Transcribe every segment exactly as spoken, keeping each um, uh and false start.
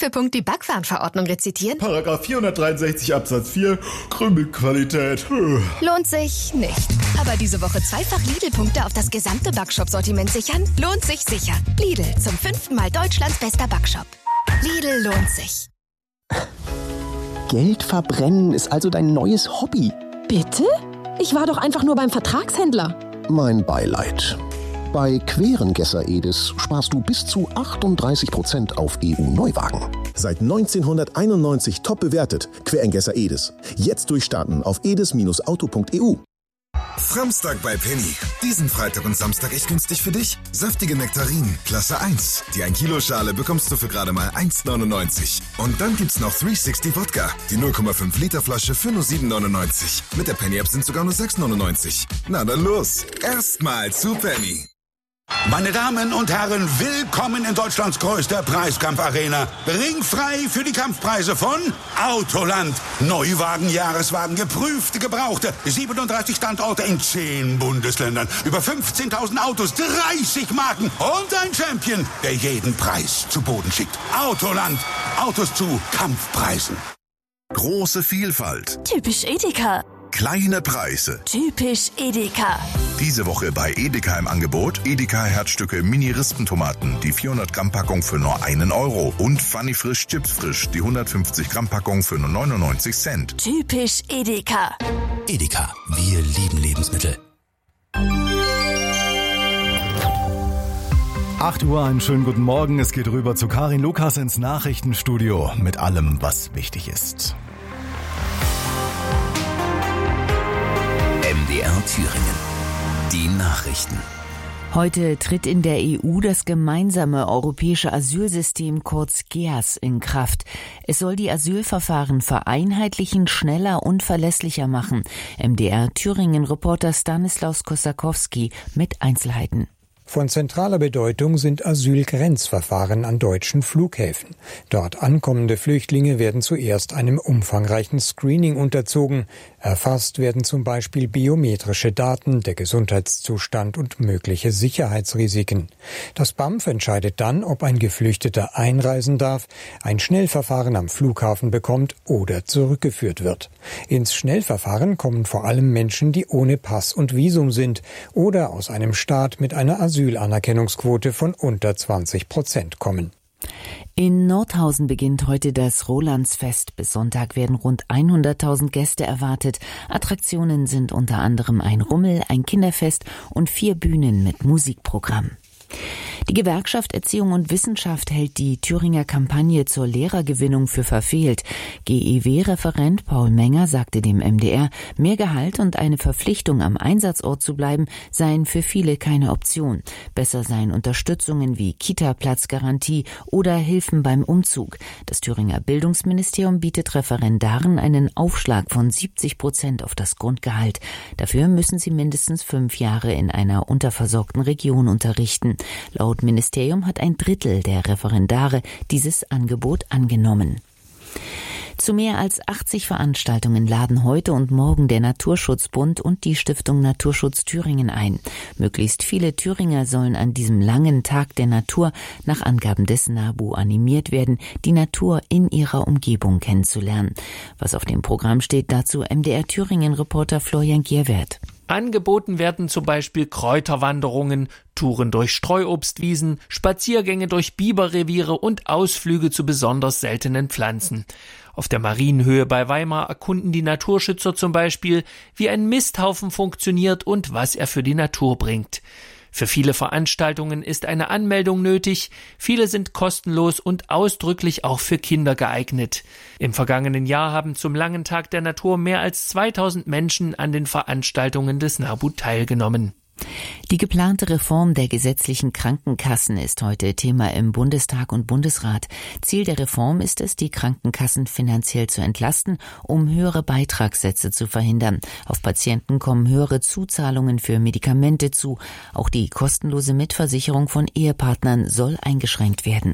für Punkt die Backwarenverordnung rezitieren? Paragraph vierhundertdreiundsechzig Absatz vier, Krümelqualität. Lohnt sich nicht. Aber diese Woche zweifach Lidl-Punkte auf das gesamte Backshop-Sortiment sichern? Lohnt sich sicher. Lidl, zum fünften Mal Deutschlands bester Backshop. Lidl lohnt sich. Geld verbrennen ist also dein neues Hobby. Bitte? Ich war doch einfach nur beim Vertragshändler. Mein Beileid. Bei Querengesser Edis sparst du bis zu achtunddreißig Prozent auf E U-Neuwagen. Seit neunzehnhunderteinundneunzig top bewertet. Querengesser Edis. Jetzt durchstarten auf edis Bindestrich auto Punkt e u. Samstag bei Penny. Diesen Freitag und Samstag echt günstig für dich. Saftige Nektarinen, Klasse eins. Die ein Kilo Schale bekommst du für gerade mal eins neunundneunzig. Und dann gibt's noch dreihundertsechzig Wodka. Die null Komma fünf Liter Flasche für nur sieben neunundneunzig. Mit der Penny App sind sogar nur sechs neunundneunzig. Na dann los. Erstmal zu Penny. Meine Damen und Herren, willkommen in Deutschlands größter Preiskampfarena. Ringfrei für die Kampfpreise von Autoland. Neuwagen, Jahreswagen, geprüfte, gebrauchte. siebenunddreißig Standorte in zehn Bundesländern. Über fünfzehntausend Autos, dreißig Marken und ein Champion, der jeden Preis zu Boden schickt. Autoland. Autos zu Kampfpreisen. Große Vielfalt. Typisch Edeka. Kleine Preise. Typisch Edeka. Diese Woche bei Edeka im Angebot Edeka Herzstücke Mini-Rispentomaten, die vierhundert Gramm Packung für nur einen Euro. Und Funny Frisch Chips Frisch, die hundertfünfzig Gramm Packung für nur neunundneunzig Cent. Typisch Edeka. Edeka, wir lieben Lebensmittel. acht Uhr, einen schönen guten Morgen. Es geht rüber zu Karin Lukas ins Nachrichtenstudio mit allem, was wichtig ist. M D R Thüringen. Die Nachrichten. Heute tritt in der E U das gemeinsame europäische Asylsystem kurz G E A S in Kraft. Es soll die Asylverfahren vereinheitlichen, schneller und verlässlicher machen. M D R Thüringen-Reporter Stanislaus Kosakowski mit Einzelheiten. Von zentraler Bedeutung sind Asylgrenzverfahren an deutschen Flughäfen. Dort ankommende Flüchtlinge werden zuerst einem umfangreichen Screening unterzogen. Erfasst werden zum Beispiel biometrische Daten, der Gesundheitszustand und mögliche Sicherheitsrisiken. Das B A M F entscheidet dann, ob ein Geflüchteter einreisen darf, ein Schnellverfahren am Flughafen bekommt oder zurückgeführt wird. Ins Schnellverfahren kommen vor allem Menschen, die ohne Pass und Visum sind oder aus einem Staat mit einer Asylanerkennungsquote von unter zwanzig Prozent kommen. In Nordhausen beginnt heute das Rolandsfest. Bis Sonntag werden rund hunderttausend Gäste erwartet. Attraktionen sind unter anderem ein Rummel, ein Kinderfest und vier Bühnen mit Musikprogramm. Die Gewerkschaft Erziehung und Wissenschaft hält die Thüringer Kampagne zur Lehrergewinnung für verfehlt. G E W-Referent Paul Menger sagte dem M D R, mehr Gehalt und eine Verpflichtung, am Einsatzort zu bleiben, seien für viele keine Option. Besser seien Unterstützungen wie Kita-Platzgarantie oder Hilfen beim Umzug. Das Thüringer Bildungsministerium bietet Referendaren einen Aufschlag von siebzig Prozent auf das Grundgehalt. Dafür müssen sie mindestens fünf Jahre in einer unterversorgten Region unterrichten. Laut Ministerium hat ein Drittel der Referendare dieses Angebot angenommen. Zu mehr als achtzig Veranstaltungen laden heute und morgen der Naturschutzbund und die Stiftung Naturschutz Thüringen ein. Möglichst viele Thüringer sollen an diesem langen Tag der Natur nach Angaben des NABU animiert werden, die Natur in ihrer Umgebung kennenzulernen. Was auf dem Programm steht, dazu M D R Thüringen-Reporter Florian Gierwert. Angeboten werden zum Beispiel Kräuterwanderungen, Touren durch Streuobstwiesen, Spaziergänge durch Biberreviere und Ausflüge zu besonders seltenen Pflanzen. Auf der Marienhöhe bei Weimar erkunden die Naturschützer zum Beispiel, wie ein Misthaufen funktioniert und was er für die Natur bringt. Für viele Veranstaltungen ist eine Anmeldung nötig, viele sind kostenlos und ausdrücklich auch für Kinder geeignet. Im vergangenen Jahr haben zum langen Tag der Natur mehr als zweitausend Menschen an den Veranstaltungen des NABU teilgenommen. Die geplante Reform der gesetzlichen Krankenkassen ist heute Thema im Bundestag und Bundesrat. Ziel der Reform ist es, die Krankenkassen finanziell zu entlasten, um höhere Beitragssätze zu verhindern. Auf Patienten kommen höhere Zuzahlungen für Medikamente zu. Auch die kostenlose Mitversicherung von Ehepartnern soll eingeschränkt werden.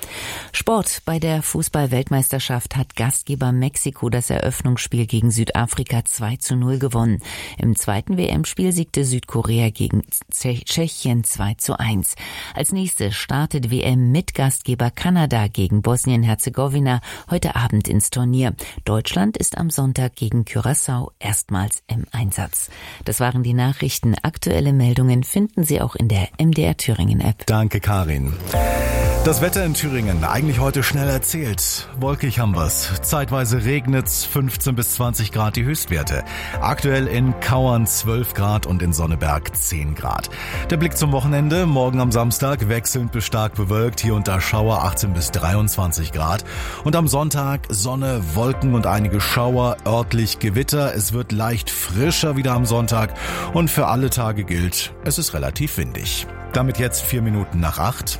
Sport. Bei der Fußball-Weltmeisterschaft hat Gastgeber Mexiko das Eröffnungsspiel gegen Südafrika zwei zu null gewonnen. Im zweiten W M-Spiel siegte Südkorea gegen Tschechien zwei zu eins. Als nächstes startet W M mit Gastgeber Kanada gegen Bosnien-Herzegowina heute Abend ins Turnier. Deutschland ist am Sonntag gegen Curaçao erstmals im Einsatz. Das waren die Nachrichten. Aktuelle Meldungen finden Sie auch in der M D R Thüringen-App. Danke, Karin. Das Wetter in Thüringen, eigentlich heute schnell erzählt. Wolkig haben wir's. Zeitweise regnet's, fünfzehn bis zwanzig Grad die Höchstwerte. Aktuell in Kauern zwölf Grad und in Sonneberg zehn Grad. Der Blick zum Wochenende, morgen am Samstag wechselnd bis stark bewölkt, hier und da Schauer achtzehn bis dreiundzwanzig Grad. Und am Sonntag Sonne, Wolken und einige Schauer, örtlich Gewitter. Es wird leicht frischer wieder am Sonntag und für alle Tage gilt, es ist relativ windig. Damit jetzt vier Minuten nach acht.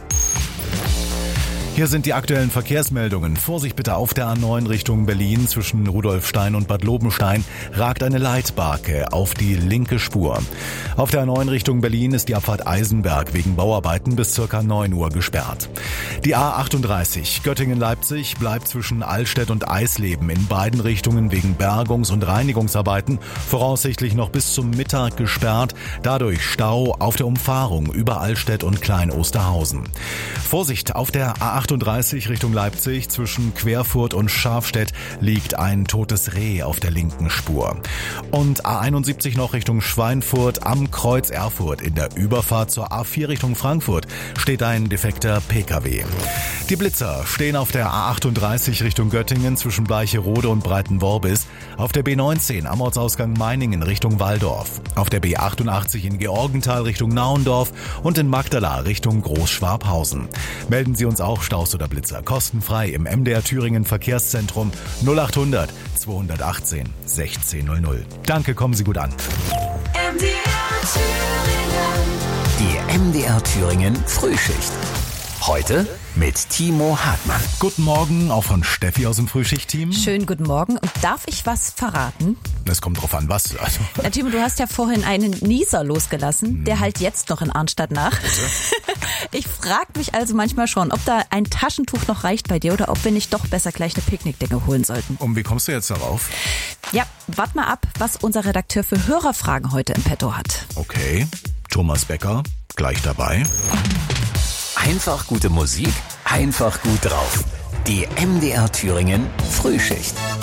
Hier sind die aktuellen Verkehrsmeldungen. Vorsicht bitte auf der A neun Richtung Berlin zwischen Rudolfstein und Bad Lobenstein ragt eine Leitbarke auf die linke Spur. Auf der A neun Richtung Berlin ist die Abfahrt Eisenberg wegen Bauarbeiten bis circa neun Uhr gesperrt. Die A achtunddreißig Göttingen-Leipzig bleibt zwischen Allstedt und Eisleben in beiden Richtungen wegen Bergungs- und Reinigungsarbeiten voraussichtlich noch bis zum Mittag gesperrt. Dadurch Stau auf der Umfahrung über Allstedt und Klein-Osterhausen. Vorsicht auf der A achtunddreißig Richtung Leipzig zwischen Querfurt und Scharfstedt liegt ein totes Reh auf der linken Spur. Und A einundsiebzig noch Richtung Schweinfurt am Kreuz Erfurt. In der Überfahrt zur A vier Richtung Frankfurt steht ein defekter P K W. Die Blitzer stehen auf der A achtunddreißig Richtung Göttingen zwischen Bleicherode und Breitenworbis, auf der B neunzehn am Ortsausgang Meiningen Richtung Walldorf, auf der B achtundachtzig in Georgenthal Richtung Nauendorf und in Magdala Richtung Großschwabhausen. Melden Sie uns auch Staus oder Blitzer kostenfrei im M D R Thüringen Verkehrszentrum null achthundert zweihundertachtzehn sechzehn null null. Danke, kommen Sie gut an. M D R Thüringen. Die M D R Thüringen Frühschicht. Heute mit Timo Hartmann. Guten Morgen, auch von Steffi aus dem Frühschicht-Team. Schönen guten Morgen. Und darf ich was verraten? Es kommt drauf an, was. Also. Na, Timo, du hast ja vorhin einen Nieser losgelassen. Hm. Der halt jetzt noch in Arnstadt nach. Ich frage mich also manchmal schon, ob da ein Taschentuch noch reicht bei dir oder ob wir nicht doch besser gleich eine Picknickdecke holen sollten. Und wie kommst du jetzt darauf? Ja, wart mal ab, was unser Redakteur für Hörerfragen heute im Petto hat. Okay, Thomas Becker, gleich dabei. Einfach gute Musik, einfach gut drauf. Die M D R Thüringen Frühschicht.